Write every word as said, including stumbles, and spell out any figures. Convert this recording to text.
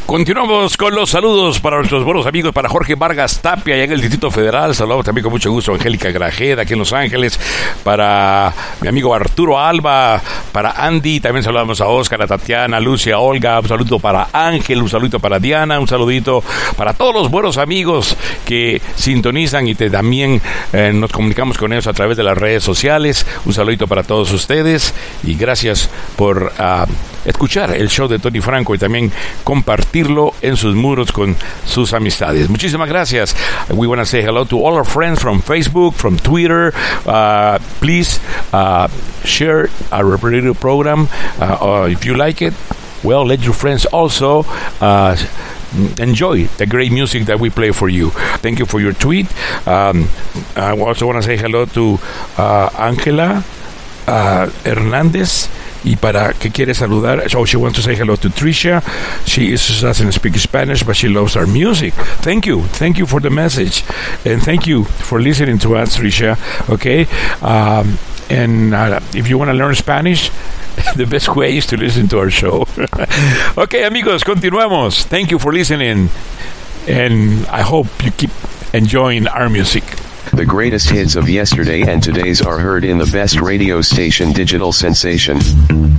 Continuamos con los saludos para nuestros buenos amigos, para Jorge Vargas Tapia, allá en el Distrito Federal. Saludamos también con mucho gusto a Angélica Grajeda, aquí en Los Ángeles. Para mi amigo Arturo Alba, para Andy, también saludamos a Oscar, a Tatiana, a Lucia, a Olga. Un saludo para Ángel, un saludito para Diana, un saludito para todos los buenos amigos que sintonizan y te, también eh, nos comunicamos con ellos a través de las redes sociales. Un saludito para todos ustedes y gracias por uh, escuchar el show de Tony Franco y también compartirlo en sus muros con sus amistades. Muchísimas gracias. We want to say hello to all our friends from Facebook, from Twitter. Uh, please uh, share our radio program. Uh, uh, if you like it, well, let your friends also uh, enjoy the great music that we play for you. Thank you for your tweet. Um, I also want to say hello to uh, Angela uh, Hernandez. Y para que quiere saludar, so she wants to say hello to Tricia. She is, doesn't speak Spanish, but she loves our music. Thank you, thank you for the message, and thank you for listening to us, Tricia. Okay, um, and uh, if you want to learn Spanish, the best way is to listen to our show. Okay, amigos, continuamos. Thank you for listening, and I hope you keep enjoying our music. The greatest hits of yesterday and today's are heard in the best radio station, Digital Sensation.